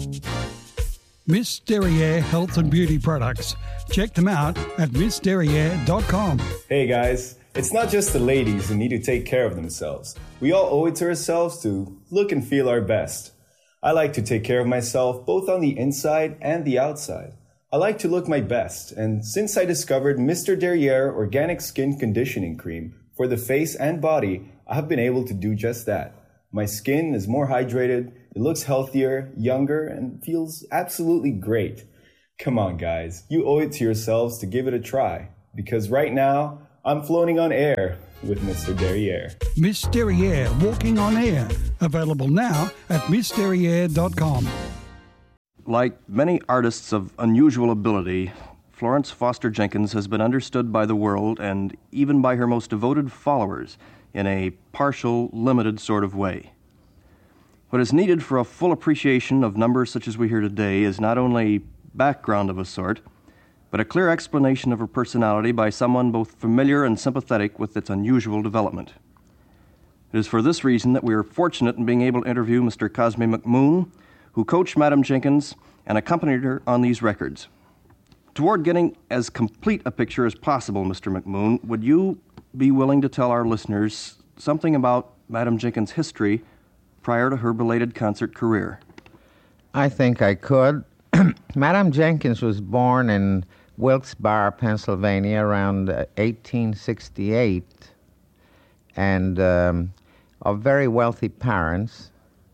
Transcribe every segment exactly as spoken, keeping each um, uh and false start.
Miss Derriere Health and Beauty Products. Check them out at miss derriere dot com. Hey guys, it's not just the ladies who need to take care of themselves. We all owe it to ourselves to look and feel our best. I like to take care of myself both on the inside and the outside. I like to look my best, and since I discovered Mister Derriere Organic Skin Conditioning Cream for the face and body, I have been able to do just that. My skin is more hydrated, it looks healthier, younger, and feels absolutely great. Come on, guys, you owe it to yourselves to give it a try, because right now, I'm floating on air with Mister Derriere. Miss Derriere Walking on Air. Available now at miss derriere dot com. Like many artists of unusual ability, Florence Foster Jenkins has been understood by the world and even by her most devoted followers in a partial, limited sort of way. What is needed for a full appreciation of numbers such as we hear today is not only background of a sort, but a clear explanation of her personality by someone both familiar and sympathetic with its unusual development. It is for this reason that we are fortunate in being able to interview Mister Cosme McMoon, who coached Madam Jenkins and accompanied her on these records. Toward getting as complete a picture as possible, Mister McMoon, would you be willing to tell our listeners something about Madam Jenkins' history prior to her belated concert career? I think I could. Madam Jenkins was born in Wilkes-Barre, Pennsylvania, around uh, eighteen sixty-eight, and um, of very wealthy parents.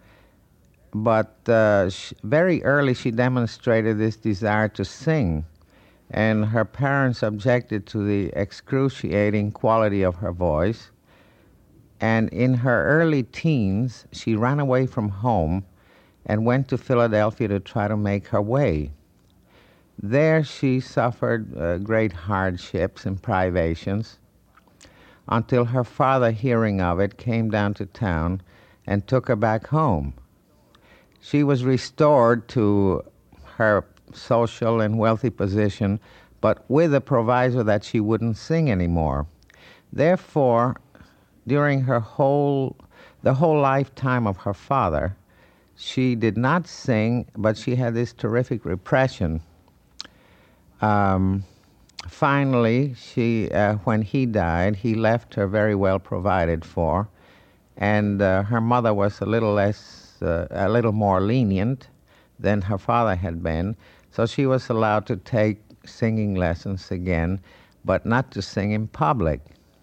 But uh, sh- very early she demonstrated this desire to sing, and her parents objected to the excruciating quality of her voice. And in her early teens, she ran away from home and went to Philadelphia to try to make her way. There she suffered uh, great hardships and privations until her father, hearing of it, came down to town and took her back home. She was restored to her social and wealthy position, but with a proviso that she wouldn't sing anymore. Therefore, during her whole, the whole lifetime of her father, she did not sing, but she had this terrific repression. Um, finally, she, uh, when he died, he left her very well provided for, and uh, her mother was a little less, uh, a little more lenient than her father had been, so she was allowed to take singing lessons again, but not to sing in public.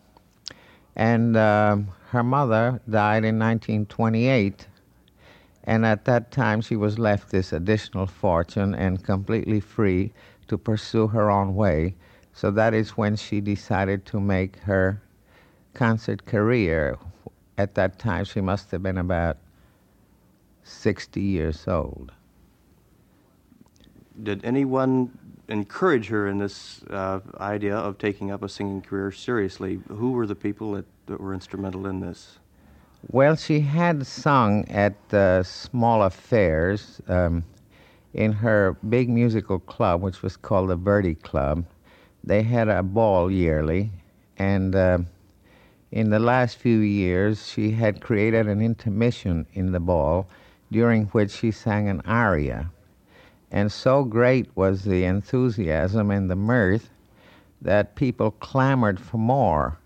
And uh, her mother died in nineteen twenty-eight, and at that time she was left this additional fortune and completely free to pursue her own way. So that is when she decided to make her concert career. At that time she must have been about sixty years old. Did anyone encourage her in this uh, idea of taking up a singing career seriously? Who were the people that, that were instrumental in this? Well, she had sung at uh, small affairs um, in her big musical club, which was called the Verdi Club. They had a ball yearly, and uh, in the last few years, she had created an intermission in the ball during which she sang an aria. And so great was the enthusiasm and the mirth that people clamored for more.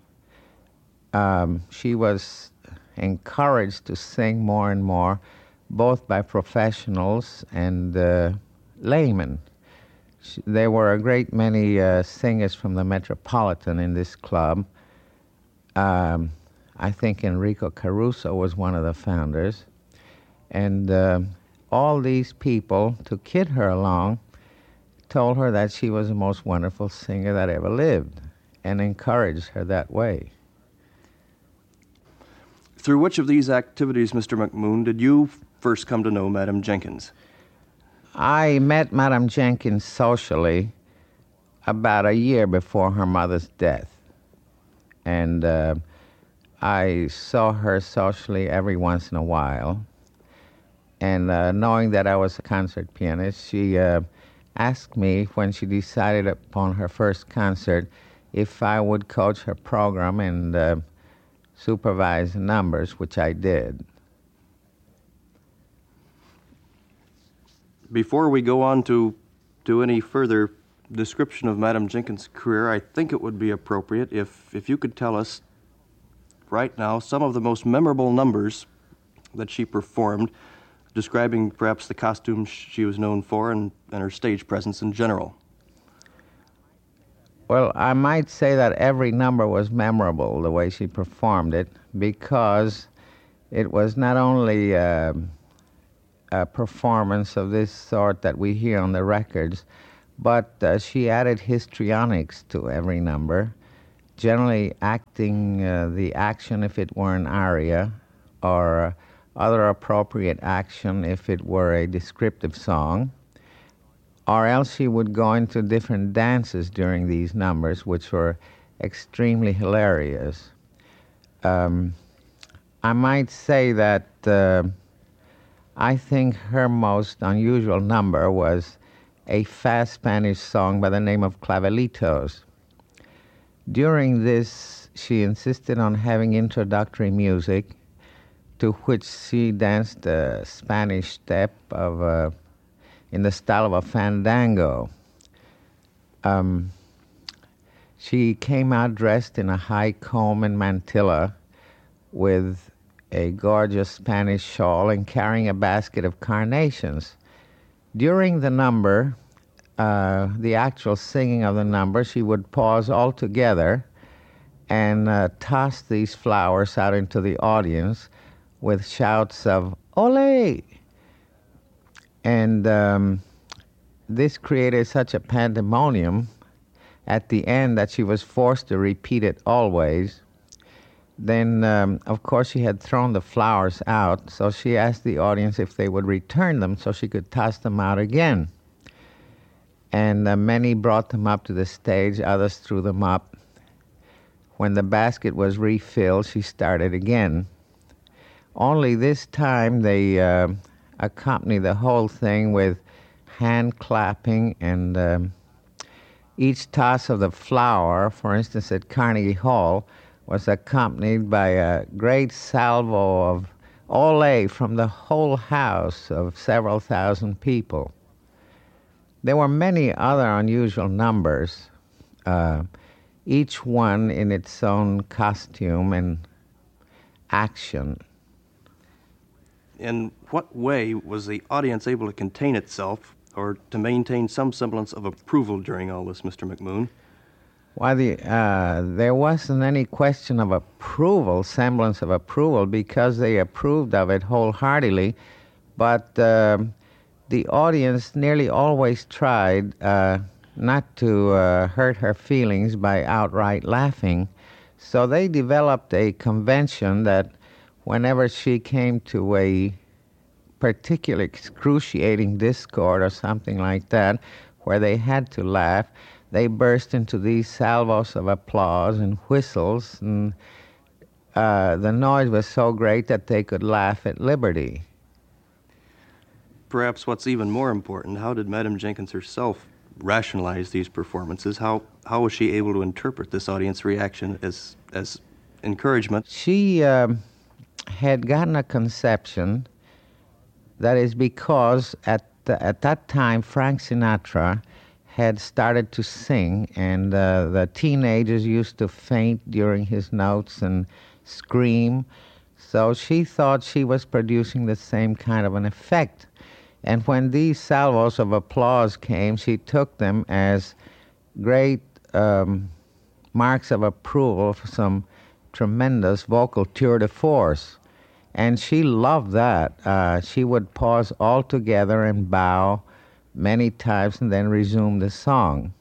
Um, she was encouraged to sing more and more, both by professionals and uh, laymen. She, there were a great many uh, singers from the Metropolitan in this club. Um, I think Enrico Caruso was one of the founders. And uh, all these people, to kid her along, told her that she was the most wonderful singer that ever lived and encouraged her that way. Through which of these activities, Mister McMoon, did you first come to know Madam Jenkins? I met Madam Jenkins socially about a year before her mother's death. And uh, I saw her socially every once in a while. And uh, knowing that I was a concert pianist, she uh, asked me when she decided upon her first concert if I would coach her program and uh, supervise the numbers, which I did. Before we go on to, to any further description of Madame Jenkins' career, I think it would be appropriate if, if you could tell us right now some of the most memorable numbers that she performed, describing perhaps the costumes she was known for and, and her stage presence in general. Well, I might say that every number was memorable, the way she performed it, because it was not only uh, a performance of this sort that we hear on the records, but uh, she added histrionics to every number, generally acting uh, the action if it were an aria, or uh, other appropriate action if it were a descriptive song, or else she would go into different dances during these numbers, which were extremely hilarious. Um, I might say that uh, I think her most unusual number was a fast Spanish song by the name of Clavelitos. During this, she insisted on having introductory music, to which she danced a Spanish step of a, in the style of a fandango. Um, she came out dressed in a high comb and mantilla with a gorgeous Spanish shawl and carrying a basket of carnations. During the number, uh, the actual singing of the number, she would pause altogether and uh, toss these flowers out into the audience with shouts of "Ole!" And um, this created such a pandemonium at the end that she was forced to repeat it always. Then, um, of course, she had thrown the flowers out, so she asked the audience if they would return them so she could toss them out again. And uh, many brought them up to the stage, others threw them up. When the basket was refilled, she started again. Only this time they uh, accompanied the whole thing with hand clapping, and um, each toss of the flower, for instance at Carnegie Hall, was accompanied by a great salvo of ole from the whole house of several thousand people. There were many other unusual numbers, uh, each one in its own costume and action. In what way was the audience able to contain itself or to maintain some semblance of approval during all this, Mister McMoon? Why, the, uh, there wasn't any question of approval, semblance of approval, because they approved of it wholeheartedly. But uh, the audience nearly always tried uh, not to uh, hurt her feelings by outright laughing. So they developed a convention that whenever she came to a particular excruciating discord or something like that, where they had to laugh, they burst into these salvos of applause and whistles, and uh, the noise was so great that they could laugh at liberty. Perhaps what's even more important, how did Madame Jenkins herself rationalize these performances? How how was she able to interpret this audience reaction as as encouragement? She um, had gotten a conception that is because at the, at that time Frank Sinatra had started to sing, and uh, the teenagers used to faint during his notes and scream. So she thought she was producing the same kind of an effect. And when these salvos of applause came, she took them as great um, marks of approval for some tremendous vocal tour de force. And she loved that. Uh, she would pause altogether and bow many times and then resume the song.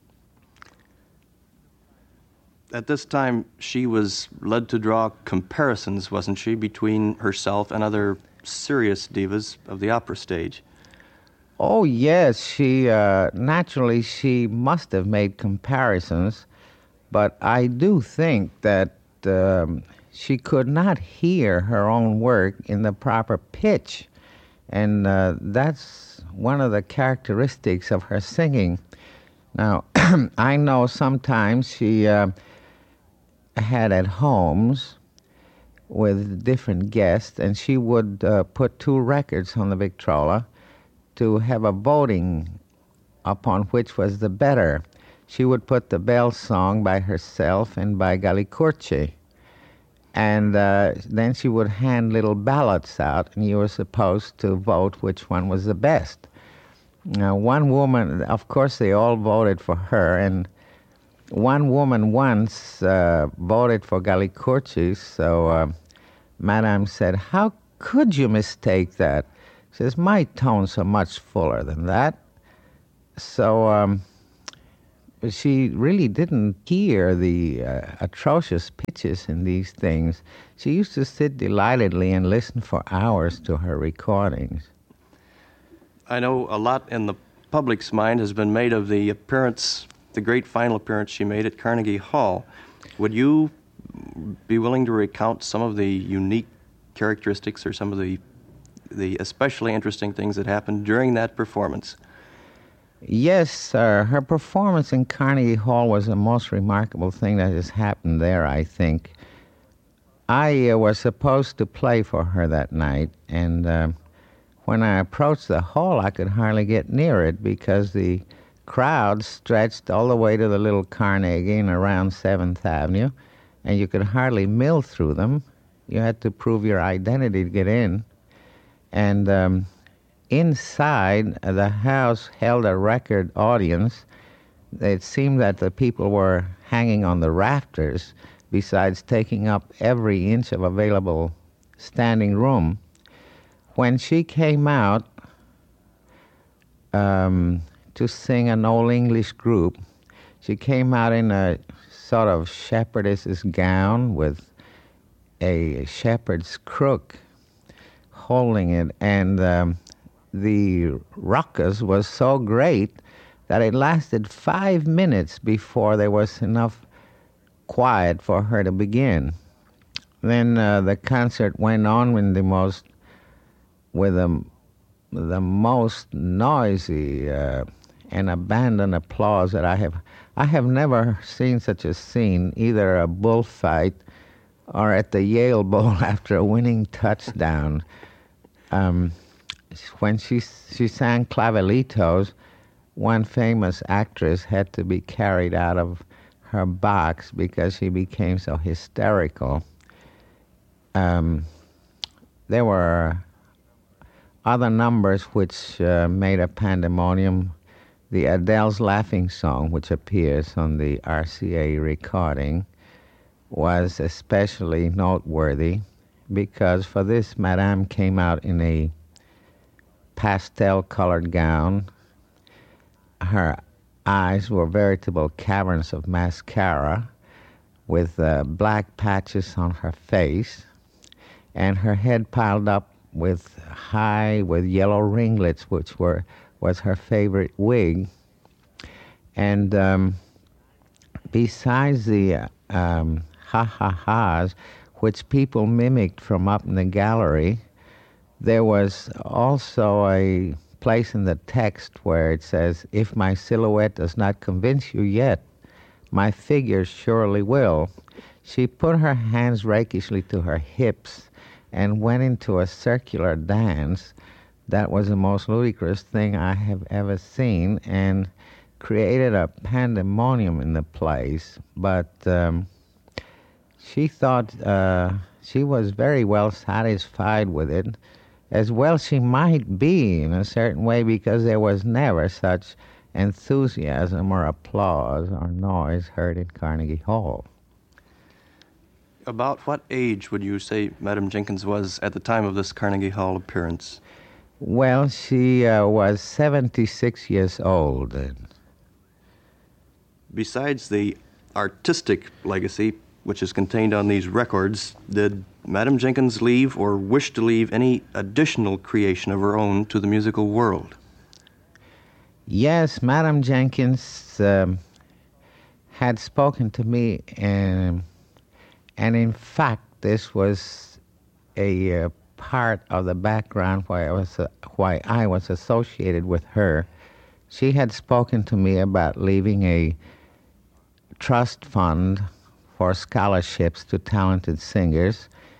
At this time, she was led to draw comparisons, wasn't she, between herself and other serious divas of the opera stage? Oh, yes. She, uh, naturally, she must have made comparisons, but I do think that um, she could not hear her own work in the proper pitch, and uh, that's one of the characteristics of her singing. Now, I know sometimes she uh, had at homes with different guests, and she would uh, put two records on the Victrola to have a voting upon which was the better. She would put the Bell song by herself and by Galli-Curci. And uh, then she would hand little ballots out, and you were supposed to vote which one was the best. Now, one woman, of course, they all voted for her, and one woman once uh, voted for Galli-Curci, so uh, Madame said, "How could you mistake that?" She says, "My tones are much fuller than that." So um, she really didn't hear the uh, atrocious pitches in these things. She used to sit delightedly and listen for hours to her recordings. I know a lot in the public's mind has been made of the appearance, the great final appearance she made at Carnegie Hall. Would you be willing to recount some of the unique characteristics or some of the the especially interesting things that happened during that performance? Yes, sir. Her performance in Carnegie Hall was the most remarkable thing that has happened there, I think. I uh, was supposed to play for her that night, and uh, when I approached the hall, I could hardly get near it because the crowd stretched all the way to the little Carnegie and around seventh Avenue, and you could hardly mill through them. You had to prove your identity to get in. And um, inside, uh, the house held a record audience. It seemed that the people were hanging on the rafters, besides taking up every inch of available standing room. When she came out um, to sing an old English group, she came out in a sort of shepherdess's gown with a shepherd's crook holding it, and um, the ruckus was so great that it lasted five minutes before there was enough quiet for her to begin. Then uh, the concert went on with the most, with the, the most noisy uh, and abandoned applause that I have. I have never seen such a scene, either a bullfight or at the Yale Bowl after a winning touchdown. Um, when she she sang Clavelitos, one famous actress had to be carried out of her box because she became so hysterical. Um, there were other numbers which uh, made a pandemonium. The Adele's Laughing Song, which appears on the R C A recording, was especially noteworthy because for this, Madame came out in a pastel-colored gown. Her eyes were veritable caverns of mascara with uh, black patches on her face, and her head piled up with high, with yellow ringlets, which were was her favorite wig. And um, besides the uh, um, ha-ha-has, which people mimicked from up in the gallery, there was also a place in the text where it says, "If my silhouette does not convince you yet, my figure surely will." She put her hands rakishly to her hips and went into a circular dance. That was the most ludicrous thing I have ever seen, and created a pandemonium in the place. But um, she thought uh, she was very well satisfied with it, as well she might be in a certain way, because there was never such enthusiasm or applause or noise heard in Carnegie Hall. About what age would you say Madame Jenkins was at the time of this Carnegie Hall appearance? Well, she uh, was seventy-six years old. Besides the artistic legacy which is contained on these records, did Madame Jenkins leave or wish to leave any additional creation of her own to the musical world? Yes, Madame Jenkins um, had spoken to me, um, and in fact, this was a uh, part of the background why I was uh, why I was associated with her. She had spoken to me about leaving a trust fund for scholarships to talented singers,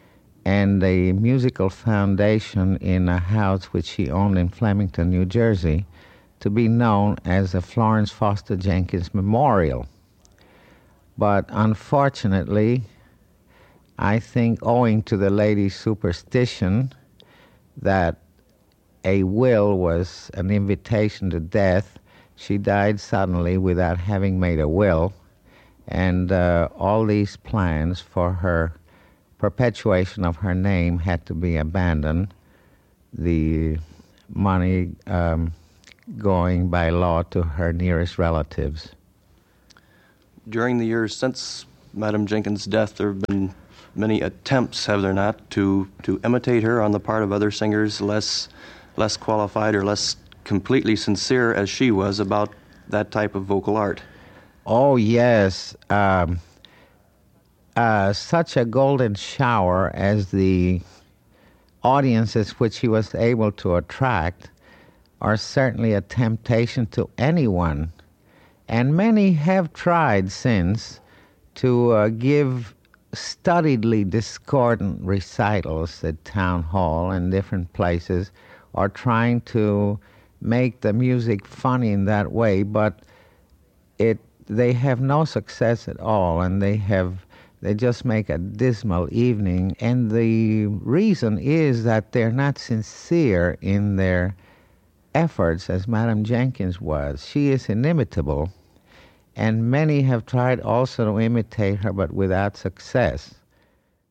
and a musical foundation in a house which she owned in Flemington, New Jersey, to be known as the Florence Foster Jenkins Memorial. But unfortunately, I think owing to the lady's superstition that a will was an invitation to death, she died suddenly without having made a will, and uh, all these plans for her perpetuation of her name had to be abandoned, the money um, going by law to her nearest relatives. During the years since Madame Jenkins' death, there have been many attempts, have there not, to, to imitate her on the part of other singers less, less qualified or less completely sincere as she was about that type of vocal art. Oh, yes. Um, uh, such a golden shower as the audiences which he was able to attract are certainly a temptation to anyone. And many have tried since to uh, give studiedly discordant recitals at town hall and different places, or trying to make the music funny in that way, but it they have no success at all, and they have they just make a dismal evening. And the reason is that they're not sincere in their efforts as Madame Jenkins was. She is inimitable, and many have tried also to imitate her, but without success.